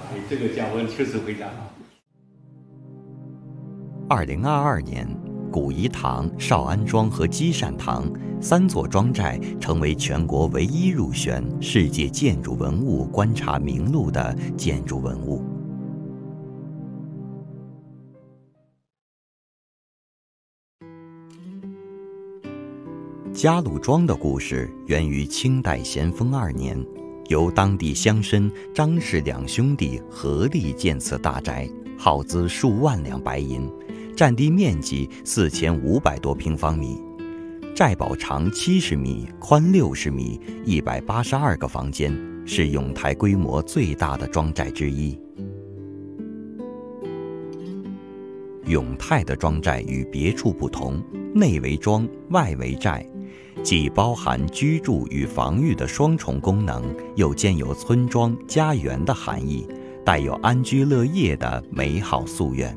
这个家文确实非常好。 2022年，古颐堂、少安庄和积善堂3座庄寨成为全国唯一入选世界建筑文物观察名录的建筑文物。嘉禄庄的故事源于清代咸丰2年，由当地乡绅张氏2兄弟合力建此大宅，耗资数万两白银，占地面积4500多平方米，寨堡长70米，宽60米，182个房间，是永泰规模最大的庄寨之一。永泰的庄寨与别处不同，内为庄，外为寨，既包含居住与防御的双重功能，又兼有村庄、家园的含义，带有安居乐业的美好夙愿。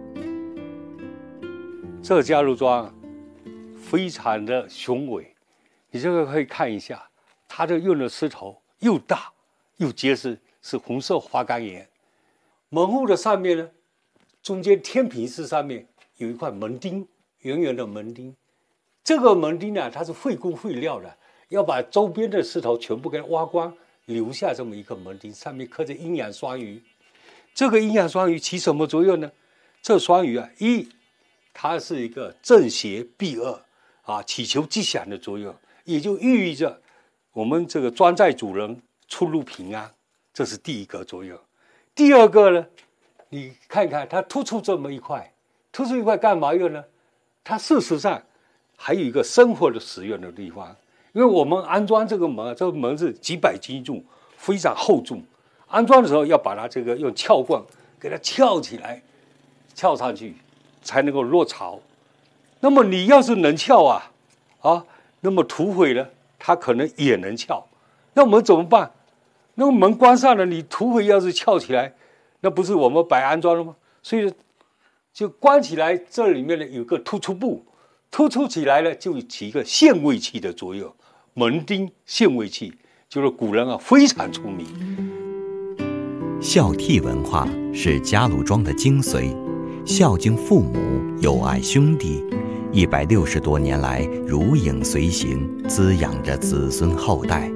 这个嘉禄庄非常的雄伟，你这个可以看一下，它的用的石头又大又结实，是红色花岗岩。门户的上面呢，中间天平式上面有一块门钉，圆圆的门钉。这个门钉呢，它是费工费料的，要把周边的石头全部给它挖光，留下这么一个门钉，上面刻着阴阳双鱼。这个阴阳双鱼起什么作用呢？这双鱼啊，它是一个正邪避恶啊，祈求吉祥的作用，也就寓意着我们这个庄寨主人出入平安，这是第一个作用。第二个呢，你看看它突出这么一块，突出一块干嘛用呢？它事实上还有一个生活的使用的地方，因为我们安装这个门，这个门是几百斤重，非常厚重，安装的时候要把它这个用撬棍给它撬起来，撬上去才能够落槽。那么你要是能撬那么土匪呢，他可能也能撬，那我们怎么办？那个门关上了，你土匪要是撬起来，那不是我们白安装了吗？所以就关起来，这里面呢有个突出部，突出起来呢就起一个限位器的作用，门钉限位器，就是古人非常聪明。 孝悌文化是嘉禄庄的精髓，孝敬父母，友爱兄弟，160多年来如影随形，滋养着子孙后代。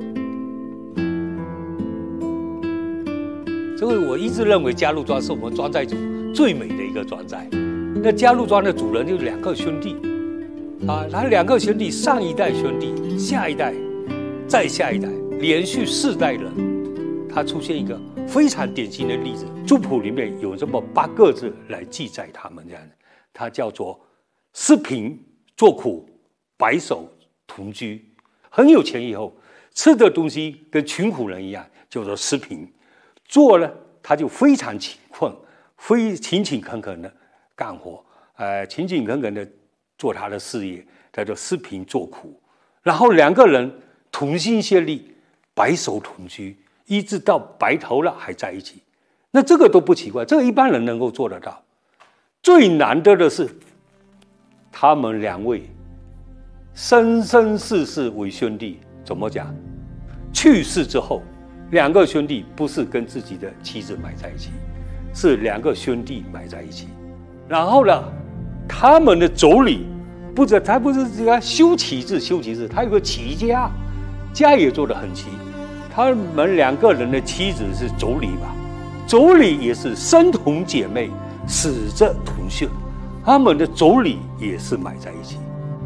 所以我一直认为嘉禄庄是我们庄寨主最美的一个庄寨。那嘉禄庄的主人就是2个兄弟他2个兄弟，上一代兄弟，下一代，再下一代，连续4代人，他出现一个非常典型的例子。族谱里面有这么8个字来记载他们这样的，它叫做施贫作苦，白首同居。很有钱以后，吃的东西跟穷苦人一样，叫做施贫。做呢，他就非常勤困，勤勤恳恳的干活，勤勤恳恳的做他的事业，叫做施贫作苦。然后2个人同心协力，白首同居，一直到白头了还在一起。那这个都不奇怪，这个一般人能够做得到。最难得的是，他们2位生生世世为兄弟。怎么讲？去世之后，2个兄弟不是跟自己的妻子埋在一起，是2个兄弟埋在一起。然后呢，他们的妯娌他不是这个修齐字，他有个齐家，家也做得很齐。他们2个人的妻子是妯娌吧，妯娌也是生同姐妹，死者同穴，他们的妯娌也是埋在一起。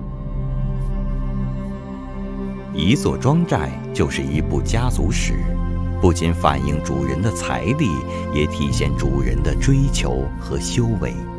一座庄寨就是一部家族史，不仅反映主人的财力，也体现主人的追求和修为。